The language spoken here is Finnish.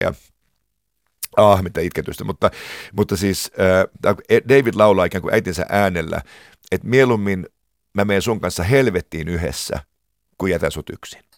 mitä itketystä, mutta siis David laulaa ikään kuin äitinsä äänellä, että mieluummin mä menen sun kanssa helvettiin yhdessä, kuin jätän sut yksin.